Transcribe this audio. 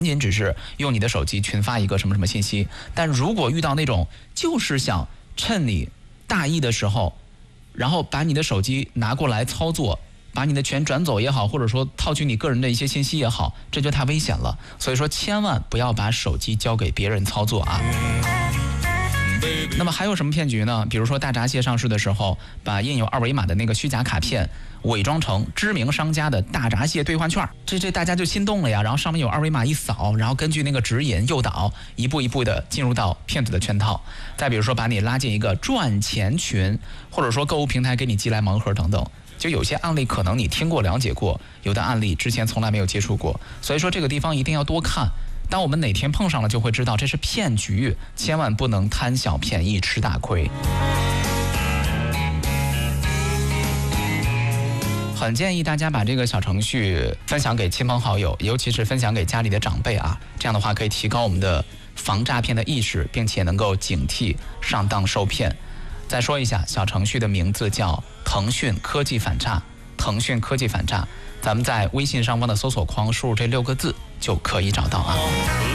仅只是用你的手机群发一个什么什么信息，但如果遇到那种就是想趁你大意的时候，然后把你的手机拿过来操作，把你的钱转走也好，或者说套取你个人的一些信息也好，这就太危险了。所以说千万不要把手机交给别人操作啊。那么还有什么骗局呢？比如说大闸蟹上市的时候，把印有二维码的那个虚假卡片伪装成知名商家的大闸蟹兑换券，这大家就心动了呀。然后上面有二维码一扫，然后根据那个指引诱导，一步一步的进入到骗子的圈套。再比如说把你拉进一个赚钱群，或者说购物平台给你寄来盲盒等等。就有些案例可能你听过了解过，有的案例之前从来没有接触过，所以说这个地方一定要多看。当我们哪天碰上了，就会知道这是骗局，千万不能贪小便宜吃大亏。很建议大家把这个小程序分享给亲朋好友，尤其是分享给家里的长辈啊，这样的话可以提高我们的防诈骗的意识，并且能够警惕上当受骗。再说一下，小程序的名字叫腾讯科技反诈，腾讯科技反诈，咱们在微信上方的搜索框输入这6个字就可以找到啊。